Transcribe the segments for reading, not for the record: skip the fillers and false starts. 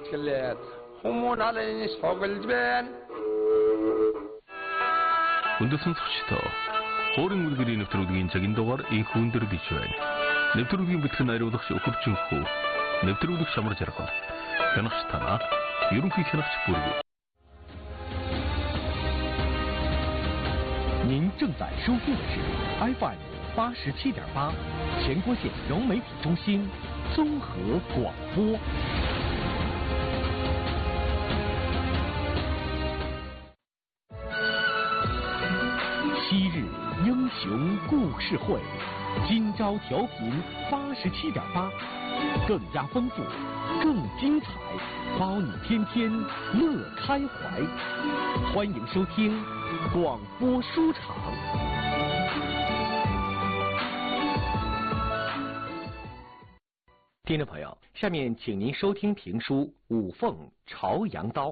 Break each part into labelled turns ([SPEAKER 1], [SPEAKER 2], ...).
[SPEAKER 1] 틀렛 호모나는 속을지벤
[SPEAKER 2] Untuk sensasida хорын үлгэрийн нэвтрүүлгийн цагийн дугаар инх өндөр бич байна. Нэвтрүүлгийн бүтгэн найруулагч Өхөрчөнхөө, нэвтрүүлэг Шамар Жаргал, хянагч Танаа, ерөнхий хянагч Бүрэг.
[SPEAKER 3] 您正在收听的是 FM 87.8全国县融媒体中心综合广播。昔日英雄故事会，今朝调频87.8，更加丰富，更精彩，包你天天乐开怀。欢迎收听广播书场。听众朋友，下面请您收听评书《五凤朝阳刀》。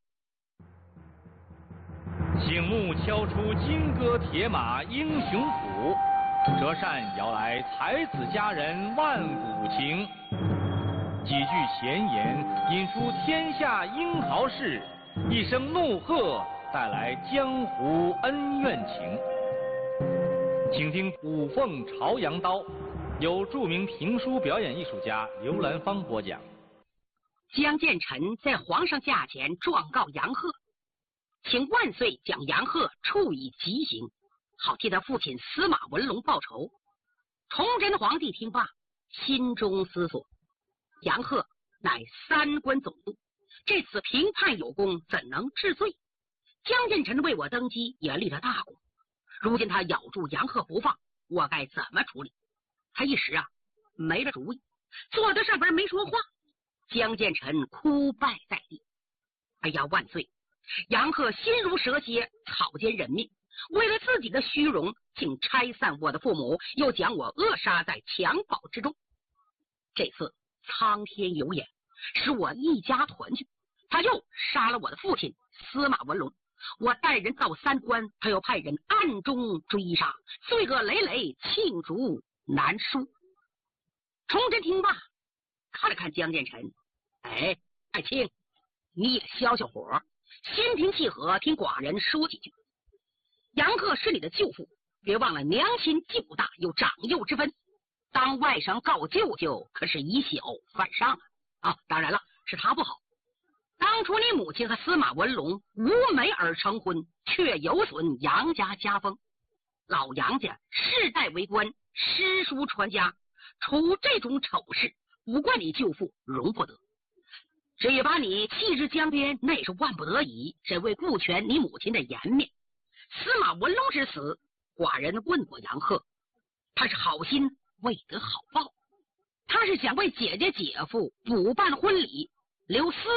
[SPEAKER 4] 醒目敲出金戈铁马英雄谱，折扇摇来才子佳人万古情。几句闲言引出天下英豪事，一声怒喝带来江湖恩怨情。请听《五凤朝阳刀》，由著名评书表演艺术家刘兰芳播讲。
[SPEAKER 5] 江建成在皇上驾前状告杨鹤，请万岁将杨鹤处以极刑，好替他父亲司马文龙报仇。崇祯皇帝听罢，心中思索：杨鹤乃三官总督，这次评判有功，怎能治罪？江建成为我登基也立了大功，如今他咬住杨鹤不放，我该怎么处理？他一时没了主意，坐在上边没说话。江建成哭拜在地：哎呀，万岁！杨鹤心如蛇蝎，草菅人命，为了自己的虚荣，竟拆散我的父母，又将我扼杀在襁褓之中。这次苍天有眼，使我一家团聚，他又杀了我的父亲司马文龙。我带人到三关，他又派人暗中追杀，罪恶累累，罄竹难书。崇祯听罢，看了看江建成：哎，爱卿，你也消消火，心平气和，听寡人说几句。杨鹤是你的舅父，别忘了娘亲舅大有长幼之分，当外甥告舅舅可是以小犯上当然了，是他不好。当初你母亲和司马文龙无媒而成婚，却有损杨家家风。老杨家世代为官，诗书传家，除这种丑事，不怪你舅父容不得。只也把你弃之江边，那也是万不得已，是为顾全你母亲的颜面。司马文龙之死，寡人问过杨鹤，他是好心未得好报，他是想为姐姐姐夫补办婚礼，留司